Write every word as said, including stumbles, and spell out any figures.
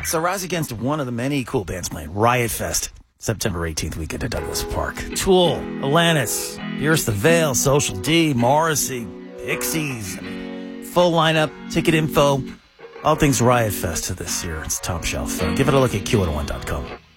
So rise against one of the many cool bands playing Riot Fest, September eighteenth weekend at Douglas Park. Tool, Alanis, Pierce the Veil, Social D, Morrissey, Pixies. I mean, full lineup, ticket info, all things Riot Fest this year. It's top shelf. Uh, give it a look at Q one oh one dot com.